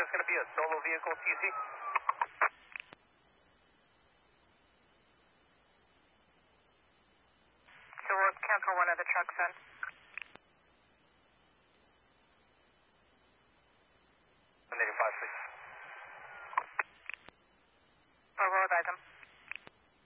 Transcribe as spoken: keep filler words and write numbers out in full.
there's going to be a solo vehicle, T C? So we'll cancel one of the trucks then.